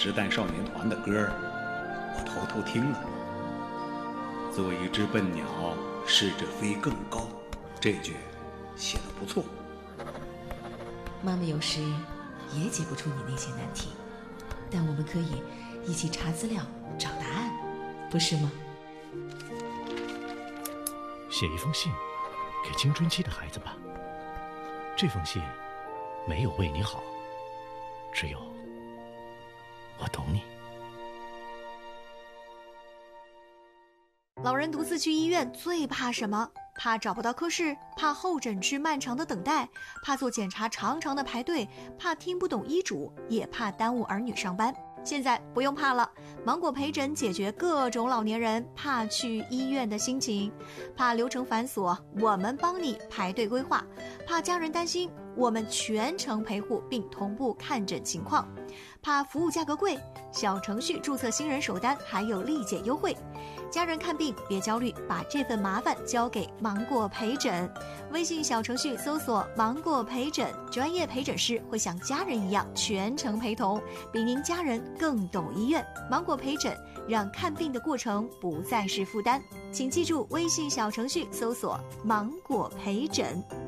实弹少年团的歌，我偷偷听了。做一只笨鸟，试着飞更高，这句写得不错。 妈妈有时也解不出你那些难题，但我们可以一起查资料找答案，不是吗？ 写一封信给青春期的孩子吧，这封信没有为你好，只有我懂你。 老人独自去医院最怕什么？怕找不到科室，怕候诊区漫长的等待，怕做检查长长的排队，怕听不懂医嘱，也怕耽误儿女上班。现在不用怕了，芒果陪诊解决各种老年人怕去医院的心情。怕流程繁琐，我们帮你排队规划；怕家人担心，我们全程陪护并同步看诊情况；怕服务价格贵，小程序注册新人首单还有立减优惠。家人看病别焦虑，把这份麻烦交给芒果陪诊。微信小程序搜索芒果陪诊，专业陪诊师会像家人一样全程陪同，比您家人更懂医院。芒果陪诊让看病的过程不再是负担。请记住微信小程序搜索芒果陪诊。